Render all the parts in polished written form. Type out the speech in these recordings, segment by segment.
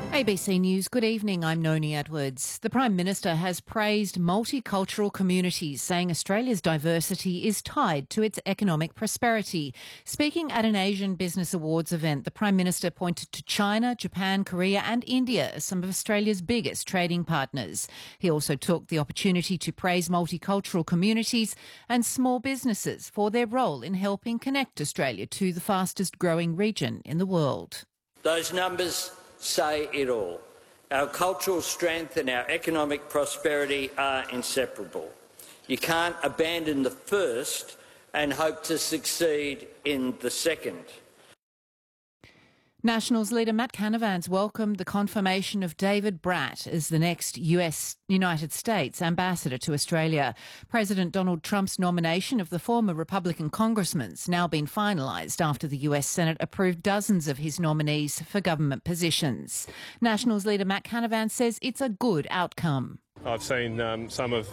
ABC News, good evening, I'm Noni Edwards. The Prime Minister has praised multicultural communities, saying Australia's diversity is tied to its economic prosperity. Speaking at an Asian Business Awards event, the Prime Minister pointed to China, Japan, Korea and India as some of Australia's biggest trading partners. He also took the opportunity to praise multicultural communities and small businesses for their role in helping connect Australia to the fastest growing region in the world. Those numbers say it all. Our cultural strength and our economic prosperity are inseparable. You can't abandon the first and hope to succeed in the second. Nationals leader Matt Canavan's welcomed the confirmation of David Bratt as the next United States ambassador to Australia. President Donald Trump's nomination of the former Republican congressman's now been finalised after the US Senate approved dozens of his nominees for government positions. Nationals leader Matt Canavan says it's a good outcome. I've seen some of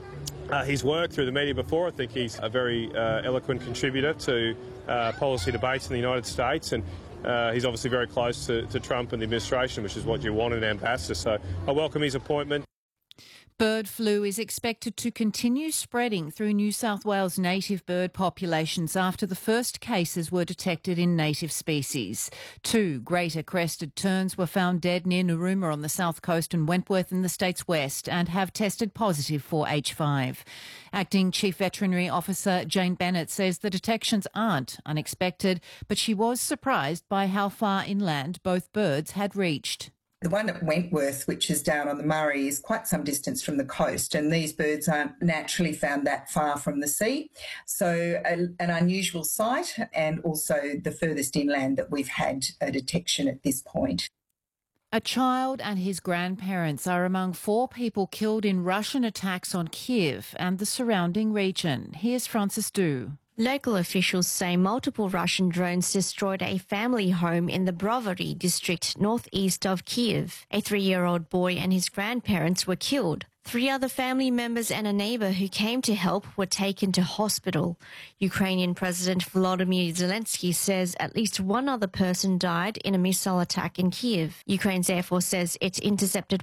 his work through the media before. I think he's a very eloquent contributor to policy debates in the United States, and he's obviously very close to Trump and the administration, which is what you want in an ambassador. So I welcome his appointment. Bird flu is expected to continue spreading through New South Wales native bird populations after the first cases were detected in native species. 2 greater crested terns were found dead near Narooma on the south coast and Wentworth in the state's west and have tested positive for H5. Acting Chief Veterinary Officer Jane Bennett says the detections aren't unexpected, but she was surprised by how far inland both birds had reached. The one at Wentworth, which is down on the Murray, is quite some distance from the coast, and these birds aren't naturally found that far from the sea. So an unusual sight, and also the furthest inland that we've had a detection at this point. A child and his grandparents are among 4 people killed in Russian attacks on Kiev and the surrounding region. Here's Francis Du. Local officials say multiple Russian drones destroyed a family home in the Brovary district northeast of Kiev. A 3-year-old boy and his grandparents were killed. 3 other family members and a neighbour who came to help were taken to hospital. Ukrainian President Volodymyr Zelensky says at least 1 other person died in a missile attack in Kiev. Ukraine's Air Force says it intercepted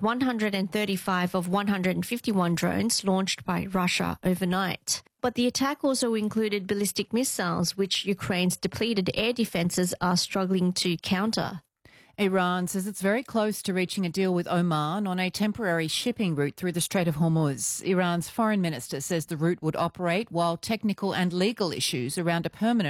135 of 151 drones launched by Russia overnight. But the attack also included ballistic missiles, which Ukraine's depleted air defences are struggling to counter. Iran says it's very close to reaching a deal with Oman on a temporary shipping route through the Strait of Hormuz. Iran's foreign minister says the route would operate while technical and legal issues around a permanent